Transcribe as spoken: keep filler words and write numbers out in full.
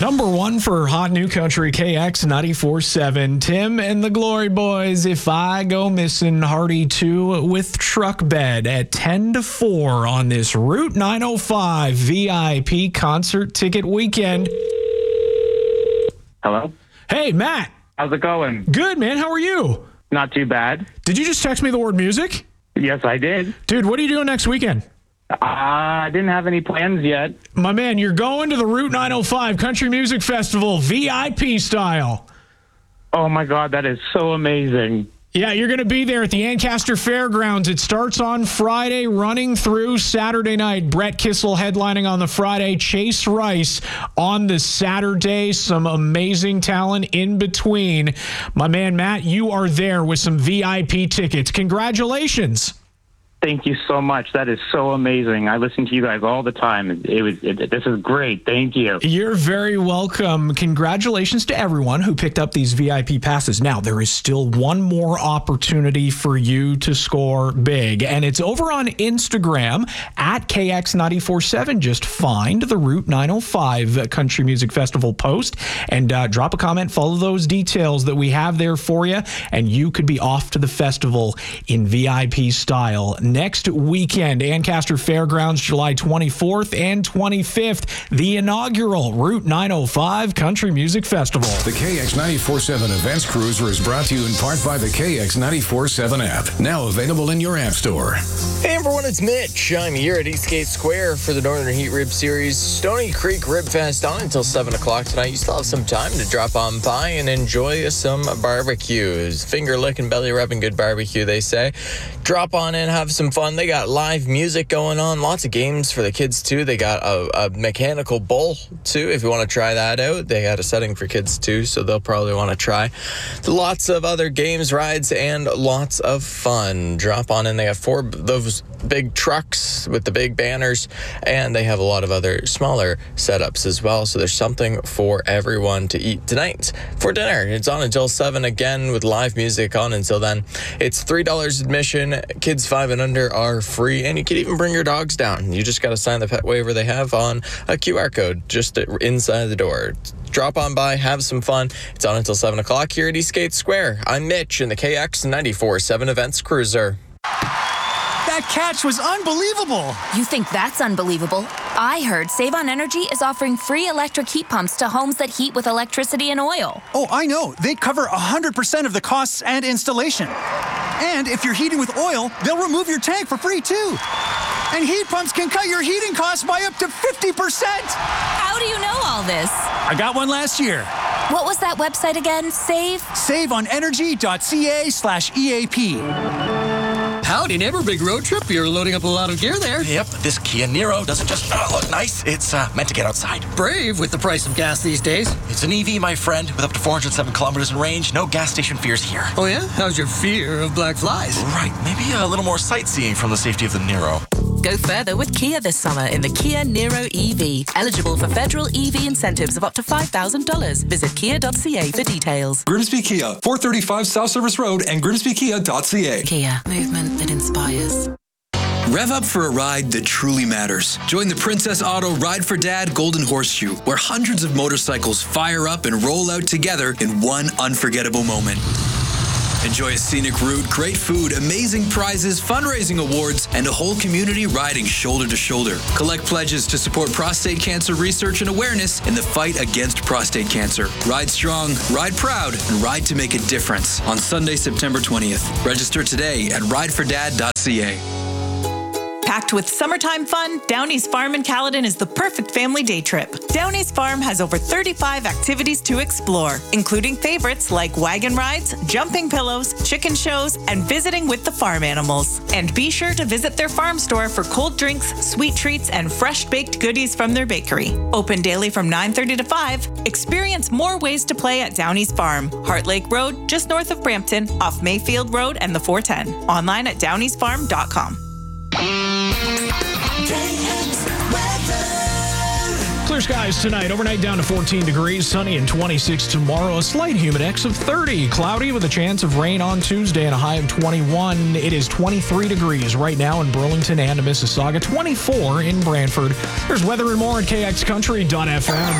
Number one for Hot New Country, K X ninety-four point seven. Tim and the Glory Boys, If I Go Missing, Hardy two with Truck Bed at ten to four on this Route nine oh five V I P concert ticket weekend. Hello? Hey, Matt. How's it going? Good, man. How are you? Not too bad. Did you just text me the word music? Yes, I did. Dude, what are you doing next weekend? Uh, I didn't have any plans yet. My man, you're going to the Route nine oh five Country Music Festival, V I P style. Oh, my God, that is so amazing. Yeah, you're going to be there at the Ancaster Fairgrounds. It starts on Friday, running through Saturday night. Brett Kissel headlining on the Friday. Chase Rice on the Saturday. Some amazing talent in between. My man, Matt, you are there with some V I P tickets. Congratulations. Thank you so much. That is so amazing. I listen to you guys all the time. It was. It, this is great. Thank you. You're very welcome. Congratulations to everyone who picked up these V I P passes. Now, there is still one more opportunity for you to score big, and it's over on Instagram at K X ninety-four point seven. Just find the Route nine oh five Country Music Festival post and uh, drop a comment. Follow those details that we have there for you, and you could be off to the festival in V I P style. Next weekend, Ancaster Fairgrounds, July twenty-fourth and twenty-fifth, the inaugural Route nine oh five Country Music Festival. The K X ninety-four point seven Events Cruiser is brought to you in part by the K X ninety-four point seven app, now available in your app store. Hey everyone, it's Mitch. I'm here at Eastgate Square for the Northern Heat Rib Series. Stony Creek Rib Fest on until seven o'clock tonight. You still have some time to drop on by and enjoy some barbecues. Finger licking, belly rubbing, good barbecue, they say. Drop on in, have some fun. They got live music going on, lots of games for the kids too. They got a, a mechanical bull too, if you want to try that out. They had a setting for kids too, so they'll probably want to try. Lots of other games, rides, and lots of fun. Drop on in. They have four of those big trucks with the big banners, and they have a lot of other smaller setups as well, so there's something for everyone to eat tonight for dinner. It's on until seven again with live music on until then. It's three dollars admission. Kids five and under are free, and you can even bring your dogs down. You just got to sign the pet waiver they have on a Q R code just inside the door. Drop on by, have some fun. It's on until seven o'clock here at Eastgate Square. I'm Mitch in the K X ninety-four point seven Events Cruiser. That catch was unbelievable. You think that's unbelievable? I heard Save on Energy is offering free electric heat pumps to homes that heat with electricity and oil. Oh, I know. They cover one hundred percent of the costs and installation. And if you're heating with oil, they'll remove your tank for free, too. And heat pumps can cut your heating costs by up to fifty percent. How do you know all this? I got one last year. What was that website again? Save? save on energy dot c a slash E A P. Howdy, neighbor. Big road trip. You're loading up a lot of gear there. Yep, this Kia Niro doesn't just uh, look nice. It's uh, meant to get outside. Brave with the price of gas these days. It's an E V, my friend, with up to four hundred seven kilometers in range. No gas station fears here. Oh, yeah? How's your fear of black flies? Right, maybe a little more sightseeing from the safety of the Niro. Go further with Kia this summer in the Kia Niro E V. Eligible for federal E V incentives of up to five thousand dollars. Visit kia dot c a for details. Grimsby Kia, four thirty-five South Service Road and grimsby kia dot c a. Kia, movement that inspires. Rev up for a ride that truly matters. Join the Princess Auto Ride for Dad Golden Horseshoe, where hundreds of motorcycles fire up and roll out together in one unforgettable moment. Enjoy a scenic route, great food, amazing prizes, fundraising awards, and a whole community riding shoulder to shoulder. Collect pledges to support prostate cancer research and awareness in the fight against prostate cancer. Ride strong, ride proud, and ride to make a difference on Sunday, September twentieth. Register today at ride for dad dot c a. Packed with summertime fun, Downey's Farm in Caledon is the perfect family day trip. Downey's Farm has over thirty-five activities to explore, including favorites like wagon rides, jumping pillows, chicken shows, and visiting with the farm animals. And be sure to visit their farm store for cold drinks, sweet treats, and fresh baked goodies from their bakery. Open daily from nine thirty to five. Experience more ways to play at Downey's Farm, Heart Lake Road, just north of Brampton, off Mayfield Road and the four ten. Online at downeys farm dot com. Clear skies tonight. Overnight down to fourteen degrees. Sunny and twenty-six tomorrow. A slight humidex of thirty. Cloudy with a chance of rain on Tuesday and a high of twenty-one. It is twenty-three degrees right now in Burlington and Mississauga. twenty-four in Brantford. There's weather and more at K X country dot f m.